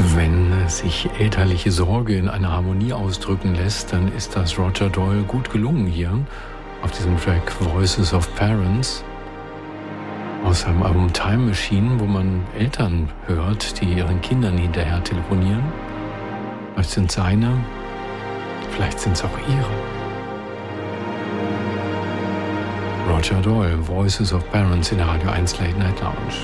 Wenn sich elterliche Sorge in einer Harmonie ausdrücken lässt, dann ist das Roger Doyle gut gelungen hier auf diesem Track Voices of Parents aus seinem Album Time Machine, wo man Eltern hört, die ihren Kindern hinterher telefonieren. Vielleicht sind seine, vielleicht sind es auch ihre. Roger Doyle, Voices of Parents in der Radio 1 Late Night Lounge.